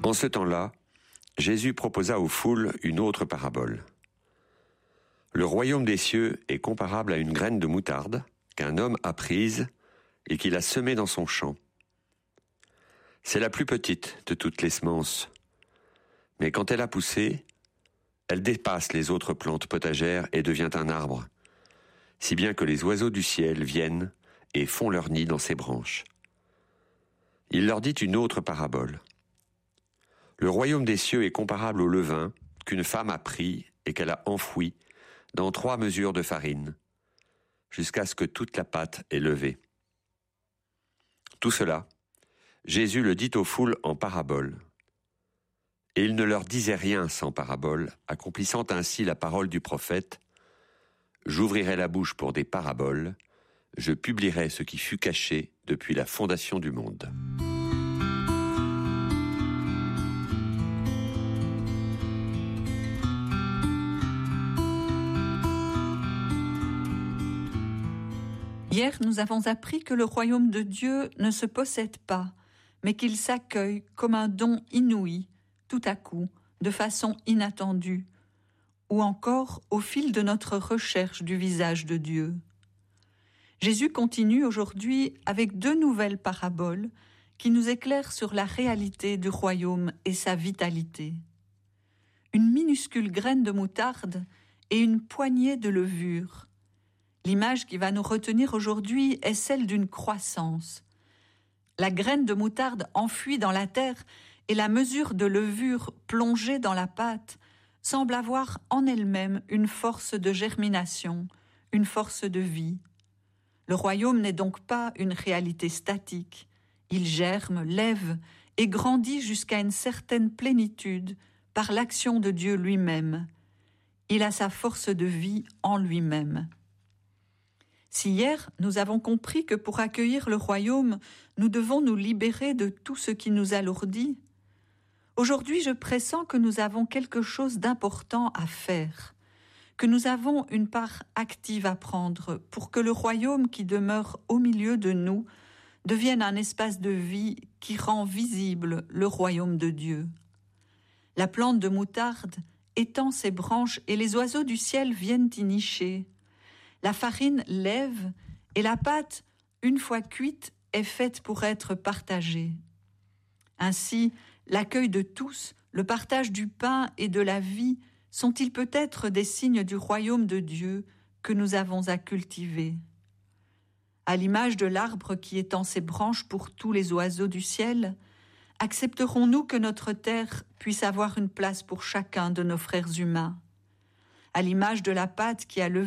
En ce temps-là, Jésus proposa aux foules une autre parabole. Le royaume des cieux est comparable à une graine de moutarde qu'un homme a prise et qu'il a semée dans son champ. C'est la plus petite de toutes les semences, mais quand elle a poussé, elle dépasse les autres plantes potagères et devient un arbre, si bien que les oiseaux du ciel viennent et font leur nid dans ses branches. Il leur dit une autre parabole. Le royaume des cieux est comparable au levain qu'une femme a pris et qu'elle a enfoui dans 3 mesures de farine, jusqu'à ce que toute la pâte est levée. Tout cela, Jésus le dit aux foules en parabole. Et il ne leur disait rien sans parabole, accomplissant ainsi la parole du prophète « J'ouvrirai la bouche pour des paraboles, je publierai ce qui fut caché depuis la fondation du monde. » Hier, nous avons appris que le royaume de Dieu ne se possède pas, mais qu'il s'accueille comme un don inouï, tout à coup, de façon inattendue, ou encore au fil de notre recherche du visage de Dieu. Jésus continue aujourd'hui avec 2 nouvelles paraboles qui nous éclairent sur la réalité du royaume et sa vitalité. Une minuscule graine de moutarde et une poignée de levure. L'image qui va nous retenir aujourd'hui est celle d'une croissance. La graine de moutarde enfouie dans la terre et la mesure de levure plongée dans la pâte semblent avoir en elles-mêmes une force de germination, une force de vie. Le royaume n'est donc pas une réalité statique. Il germe, lève et grandit jusqu'à une certaine plénitude par l'action de Dieu lui-même. Il a sa force de vie en lui-même. Si hier, nous avons compris que pour accueillir le royaume, nous devons nous libérer de tout ce qui nous alourdit, aujourd'hui je pressens que nous avons quelque chose d'important à faire, que nous avons une part active à prendre pour que le royaume qui demeure au milieu de nous devienne un espace de vie qui rend visible le royaume de Dieu. La plante de moutarde étend ses branches et les oiseaux du ciel viennent y nicher. La farine lève et la pâte, une fois cuite, est faite pour être partagée. Ainsi, l'accueil de tous, le partage du pain et de la vie sont-ils peut-être des signes du royaume de Dieu que nous avons à cultiver. À l'image de l'arbre qui étend ses branches pour tous les oiseaux du ciel, accepterons-nous que notre terre puisse avoir une place pour chacun de nos frères humains? À l'image de la pâte qui a levé